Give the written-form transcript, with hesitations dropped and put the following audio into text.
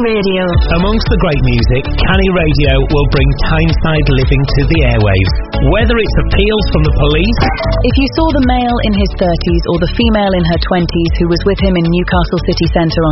Radio. Amongst the great music, Canny Radio will bring Tyneside living to the airwaves. Whether it's appeals from the police... If you saw the male in his 30s or the female in her 20s who was with him in Newcastle city centre on